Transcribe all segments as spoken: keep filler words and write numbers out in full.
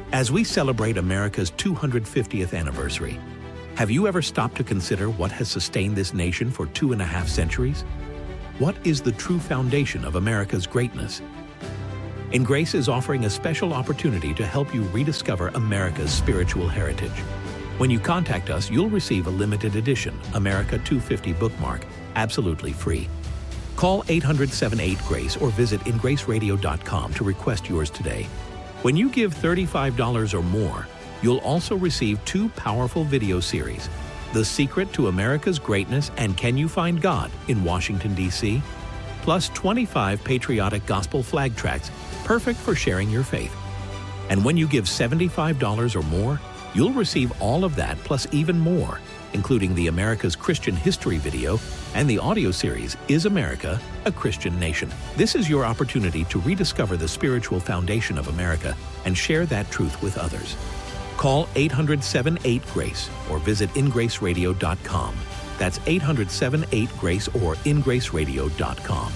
As we celebrate America's two hundred fiftieth anniversary, have you ever stopped to consider what has sustained this nation for two and a half centuries? What is the true foundation of America's greatness? In Grace is offering a special opportunity to help you rediscover America's spiritual heritage. When you contact us, you'll receive a limited edition America two fifty bookmark, absolutely free. Call eight hundred, seven eight, GRACE or visit in grace radio dot com to request yours today. When you give thirty-five dollars or more, you'll also receive two powerful video series, The Secret to America's Greatness and Can You Find God in Washington, D C, plus twenty-five patriotic gospel flag tracts, perfect for sharing your faith. And when you give seventy-five dollars or more, you'll receive all of that plus even more, including the America's Christian History video and the audio series, Is America a Christian Nation? This is your opportunity to rediscover the spiritual foundation of America and share that truth with others. Call eight hundred, seven eight, GRACE or visit in grace radio dot com. That's eight hundred, seven eight, GRACE or in grace radio dot com.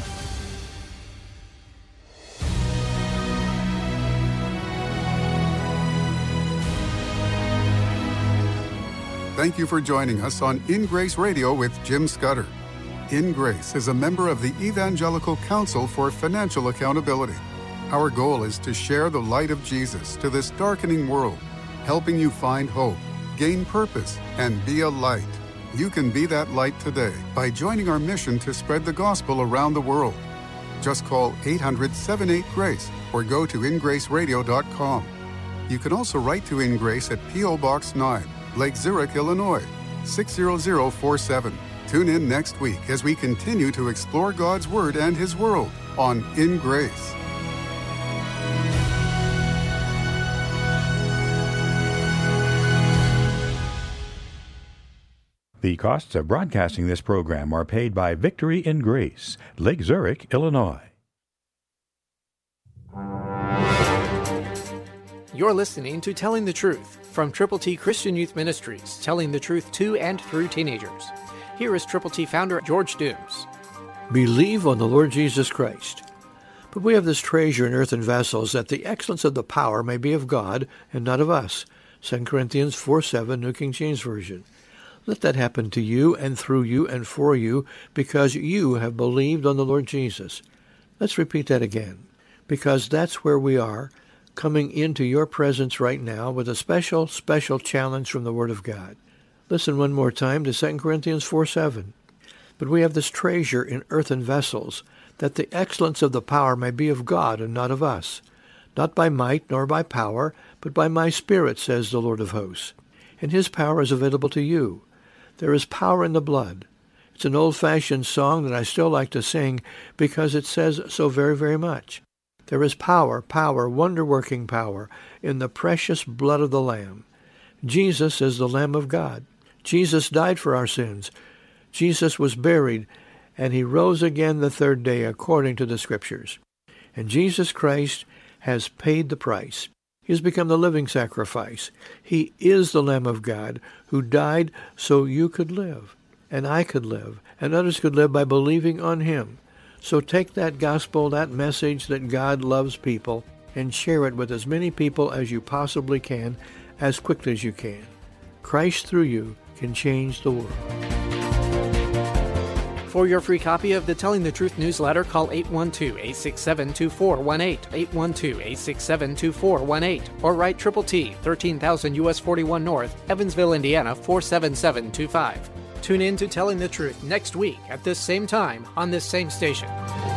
Thank you for joining us on In Grace Radio with Jim Scudder. In Grace is a member of the Evangelical Council for Financial Accountability. Our goal is to share the light of Jesus to this darkening world, helping you find hope, gain purpose, and be a light. You can be that light today by joining our mission to spread the gospel around the world. Just call eight hundred, seven eight, GRACE or go to in grace radio dot com. You can also write to In Grace at P O Box nine, Lake Zurich, Illinois, six zero zero four seven. Tune in next week as we continue to explore God's Word and His world on In Grace. The costs of broadcasting this program are paid by Victory in Grace, Lake Zurich, Illinois. You're listening to Telling the Truth from Triple T Christian Youth Ministries, telling the truth to and through teenagers. Here is Triple T founder George Dooms. Believe on the Lord Jesus Christ. But we have this treasure in earthen vessels, that the excellence of the power may be of God and not of us. Second Corinthians four seven, New King James Version. Let that happen to you and through you and for you, because you have believed on the Lord Jesus. Let's repeat that again, because that's where we are, coming into your presence right now with a special, special challenge from the Word of God. Listen one more time to Second Corinthians four seven. But we have this treasure in earthen vessels, that the excellence of the power may be of God and not of us. Not by might nor by power, but by my Spirit, says the Lord of hosts. And His power is available to you. There is power in the blood. It's an old-fashioned song that I still like to sing because it says so very, very much. There is power, power, wonder-working power in the precious blood of the Lamb. Jesus is the Lamb of God. Jesus died for our sins. Jesus was buried, and He rose again the third day according to the Scriptures. And Jesus Christ has paid the price. He has become the living sacrifice. He is the Lamb of God who died so you could live, and I could live, and others could live by believing on Him. So take that gospel, that message that God loves people, and share it with as many people as you possibly can, as quickly as you can. Christ through you can change the world. For your free copy of the Telling the Truth newsletter, call eight one two, eight six seven, two four one eight, eight one two, eight six seven, two four one eight, or write Triple T, thirteen thousand U S forty-one North, Evansville, Indiana, four seven seven two five. Tune in to Telling the Truth next week at this same time on this same station.